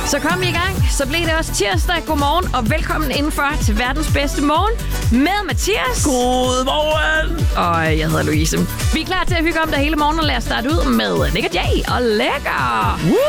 Så kom i gang. Så blev det også tirsdag. Godmorgen og velkommen indenfor til verdens bedste morgen med Mathias. Godmorgen! Og jeg hedder Louise. Vi er klar til at hygge om dig hele morgen og lad os starte ud med Nick og Jay og Lækker.